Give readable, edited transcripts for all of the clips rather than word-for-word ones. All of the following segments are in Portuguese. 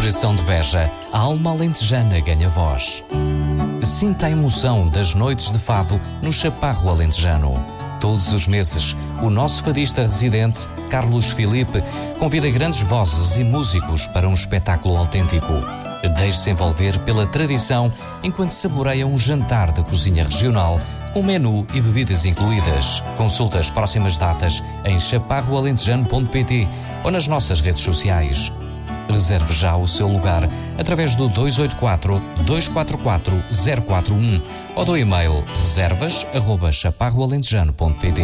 coração de Beja, a alma alentejana ganha voz. Sinta a emoção das noites de fado no Chaparro Alentejano. Todos os meses, o nosso fadista residente, Carlos Filipe, convida grandes vozes e músicos para um espetáculo autêntico. Deixe-se envolver pela tradição enquanto saboreia um jantar da cozinha regional com menu e bebidas incluídas. Consulte as próximas datas em chaparroalentejano.pt ou nas nossas redes sociais. Reserve já o seu lugar através do 284-244-041 ou do e-mail reservas@chaparroalentejano.pt.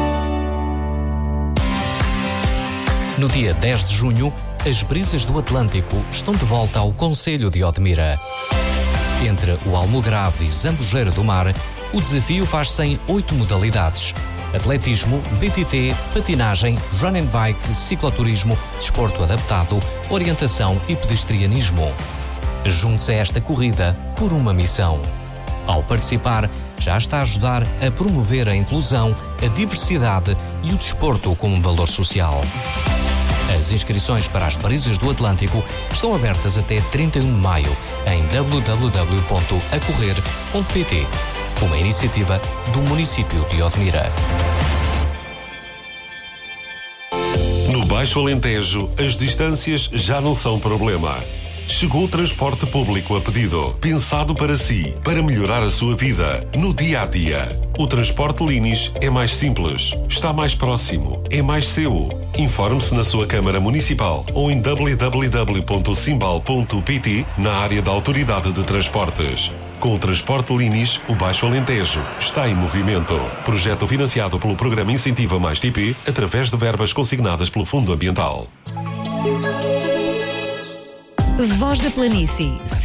No dia 10 de junho, as Brisas do Atlântico estão de volta ao Concelho de Odmira. Entre o Almograve e Zambujeira do Mar, o desafio faz-se em 8 modalidades: atletismo, BTT, patinagem, run and bike, cicloturismo, desporto adaptado, orientação e pedestrianismo. Junte-se a esta corrida por uma missão. Ao participar, já está a ajudar a promover a inclusão, a diversidade e o desporto como valor social. As inscrições para as Brisas do Atlântico estão abertas até 31 de maio em www.acorrer.pt, uma iniciativa do município de Odmira. No Baixo Alentejo, as distâncias já não são problema. Chegou o transporte público a pedido, pensado para si, para melhorar a sua vida, no dia a dia. O transporte Linis é mais simples, está mais próximo, é mais seu. Informe-se na sua Câmara Municipal ou em www.simbal.pt na área da Autoridade de Transportes. Com o transporte Linis, o Baixo Alentejo está em movimento. Projeto financiado pelo Programa Incentiva Mais TP, através de verbas consignadas pelo Fundo Ambiental. Voz da Planície.